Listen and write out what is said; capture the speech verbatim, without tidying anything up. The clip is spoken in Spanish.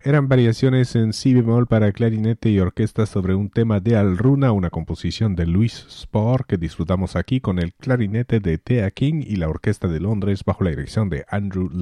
Eran variaciones en si bemol para clarinete y orquesta sobre un tema de Al Runa, una composición de Louis Spohr que disfrutamos aquí con el clarinete de Thea King y la orquesta de Londres bajo la dirección de Andrew